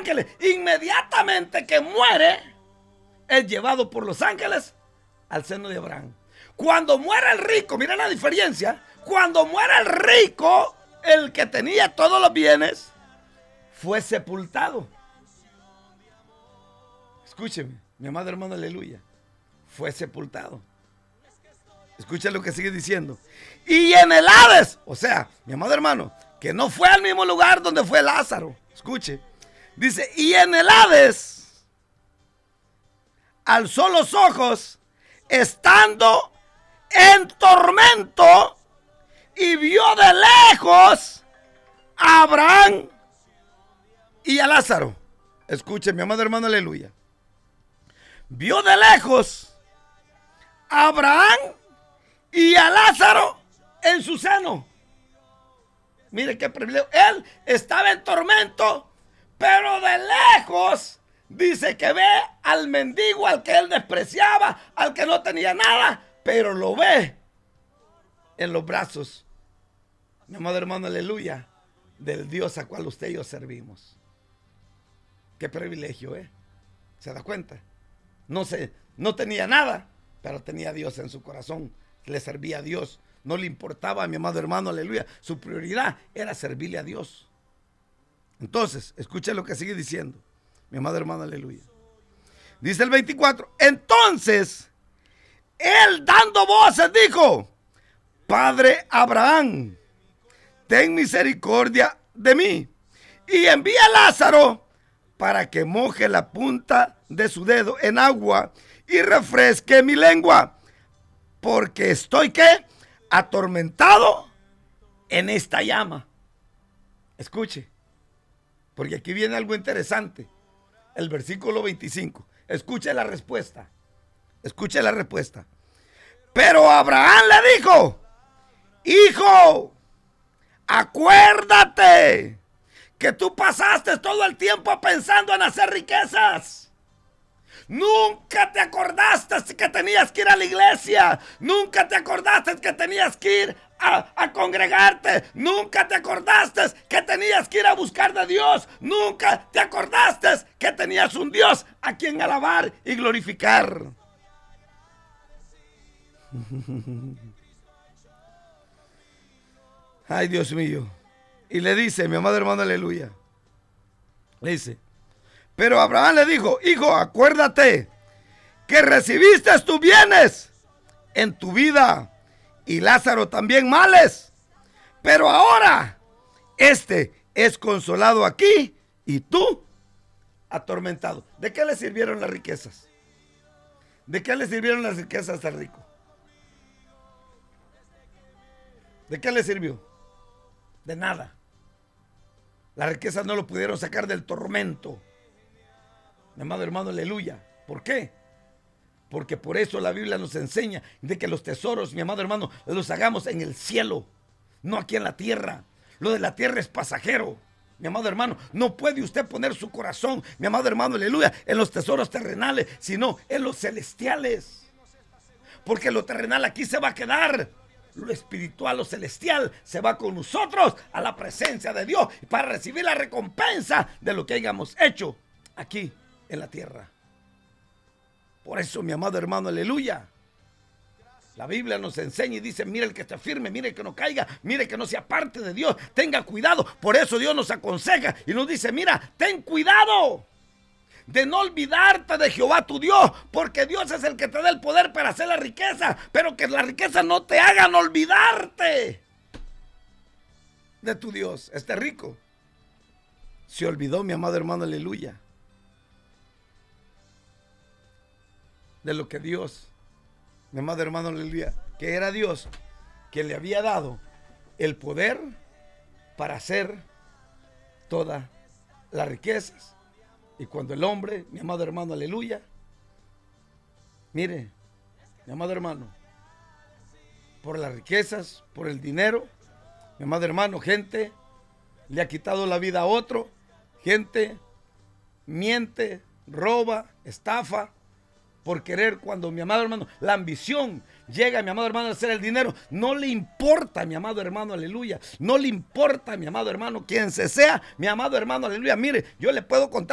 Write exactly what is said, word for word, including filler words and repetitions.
ángeles. Inmediatamente que muere, es llevado por los ángeles al seno de Abraham. Cuando muere el rico, mira la diferencia. Cuando muere el rico, el que tenía todos los bienes, fue sepultado. Escúcheme, mi amado hermano, aleluya. Fue sepultado. Escucha lo que sigue diciendo. Y en el Hades, o sea, mi amado hermano, que no fue al mismo lugar donde fue Lázaro. Escuche. Dice, y en el Hades alzó los ojos, estando en tormento, y vio de lejos a Abraham y a Lázaro. Escuche, mi amado hermano, aleluya. Vio de lejos a Abraham y a Lázaro en su seno. Mire qué privilegio. Él estaba en tormento, pero de lejos dice que ve al mendigo, al que él despreciaba, al que no tenía nada, pero lo ve en los brazos, mi amado hermano, aleluya, del Dios a cual usted y yo servimos. Qué privilegio, ¿eh? ¿Se da cuenta? No sé, no tenía nada, pero tenía a Dios en su corazón. Le servía a Dios. No le importaba, mi amado hermano, aleluya. Su prioridad era servirle a Dios. Entonces, escuche lo que sigue diciendo, mi amado hermano, aleluya. Dice el veinticuatro. Entonces, él dando voces dijo: Padre Abraham, ten misericordia de mí, y envía a Lázaro para que moje la punta de su dedo en agua y refresque mi lengua, porque estoy, ¿qué?, atormentado en esta llama. Escuche, porque aquí viene algo interesante. El versículo veinticinco. Escuche la respuesta. Escuche la respuesta. Pero Abraham le dijo: Hijo, acuérdate que tú pasaste todo el tiempo pensando en hacer riquezas. Nunca te acordaste que tenías que ir a la iglesia. Nunca te acordaste que tenías que ir a, a congregarte. Nunca te acordaste que tenías que ir a buscar de Dios. Nunca te acordaste que tenías un Dios a quien alabar y glorificar. Ay, Dios mío. Y le dice, mi amado hermano, aleluya, le dice: pero Abraham le dijo: Hijo, acuérdate que recibiste tus bienes en tu vida, y Lázaro también males, pero ahora este es consolado aquí y tú atormentado. ¿De qué le sirvieron las riquezas? ¿De qué le sirvieron las riquezas al rico? ¿De qué le sirvió? De nada. Las riquezas no lo pudieron sacar del tormento, mi amado hermano, aleluya. ¿Por qué? Porque por eso la Biblia nos enseña de que los tesoros, mi amado hermano, los hagamos en el cielo, no aquí en la tierra. Lo de la tierra es pasajero, mi amado hermano. No puede usted poner su corazón, mi amado hermano, aleluya, en los tesoros terrenales, sino en los celestiales. Porque lo terrenal aquí se va a quedar. Lo espiritual, lo celestial, se va con nosotros a la presencia de Dios para recibir la recompensa de lo que hayamos hecho aquí en la tierra. Por eso, mi amado hermano, aleluya, la Biblia nos enseña y dice: mire el que esté firme, mire que no caiga, mire que no sea parte de Dios, tenga cuidado. Por eso Dios nos aconseja y nos dice: mira, ten cuidado de no olvidarte de Jehová tu Dios, porque Dios es el que te da el poder para hacer la riqueza, pero que la riqueza no te hagan olvidarte de tu Dios. Este rico se olvidó, mi amado hermano, aleluya, de lo que Dios, mi amado hermano, aleluya, que era Dios quien le había dado el poder para hacer todas las riquezas. Y cuando el hombre, mi amado hermano, aleluya, mire, mi amado hermano, por las riquezas, por el dinero, mi amado hermano, gente le ha quitado la vida a otro, gente miente, roba, estafa, por querer, cuando, mi amado hermano, la ambición llega, mi amado hermano, a hacer el dinero, no le importa, mi amado hermano, aleluya, no le importa, mi amado hermano, quien se sea, mi amado hermano, aleluya. Mire, yo le puedo contar